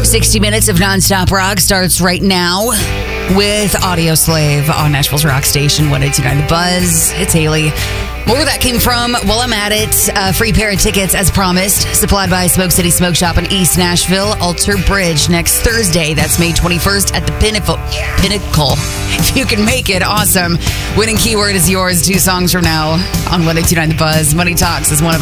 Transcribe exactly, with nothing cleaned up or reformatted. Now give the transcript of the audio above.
sixty minutes of nonstop rock starts right now with Audio Slave on Nashville's rock station, one eighty-nine The Buzz. It's Haley. Where that came from, well, I'm at it. A free pair of tickets, as promised, supplied by Smoke City Smoke Shop in East Nashville. Alter Bridge next Thursday. That's May twenty-first at the Pinnacle. Pinnacle. If you can make it, awesome. Winning keyword is yours two songs from now on one eighty-nine The Buzz. Money Talks is one of